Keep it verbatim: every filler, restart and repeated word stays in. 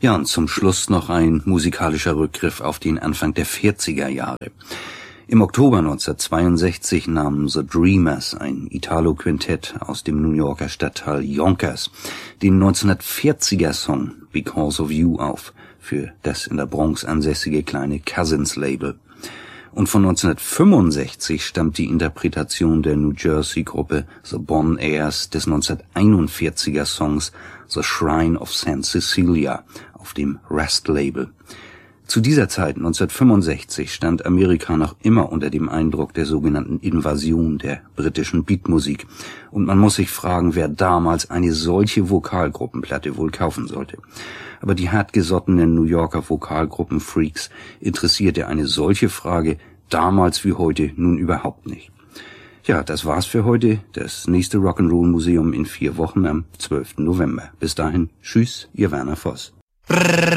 Ja, und zum Schluss noch ein musikalischer Rückgriff auf den Anfang der vierziger Jahre. Im Oktober neunzehnhundertzweiundsechzig nahmen The Dreamers, ein Italo-Quintett aus dem New Yorker Stadtteil Yonkers, den neunzehnhundertvierziger Song Because of You auf, für das in der Bronx ansässige kleine Cousins-Label. Und von neunzehnhundertfünfundsechzig stammt die Interpretation der New Jersey-Gruppe The Bon Airs des neunzehnhunderteinundvierziger Songs The Shrine of Saint Cecilia auf dem Rust-Label. Zu dieser Zeit, neunzehnhundertfünfundsechzig, stand Amerika noch immer unter dem Eindruck der sogenannten Invasion der britischen Beatmusik. Und man muss sich fragen, wer damals eine solche Vokalgruppenplatte wohl kaufen sollte. Aber die hartgesottenen New Yorker Vokalgruppenfreaks interessierte eine solche Frage damals wie heute nun überhaupt nicht. Ja, das war's für heute. Das nächste Rock'n'Roll Museum in vier Wochen am zwölften November. Bis dahin, tschüss, ihr Werner Voss.